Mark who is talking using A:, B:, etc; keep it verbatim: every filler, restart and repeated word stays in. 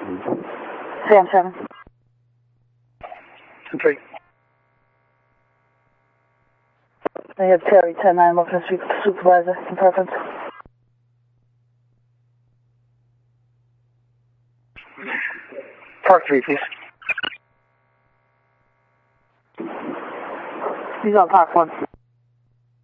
A: Sam seven.
B: ten three.
A: I have Terry ten nine looking to speak with the supervisor in preference.
B: Park three, please.
A: He's on Park one.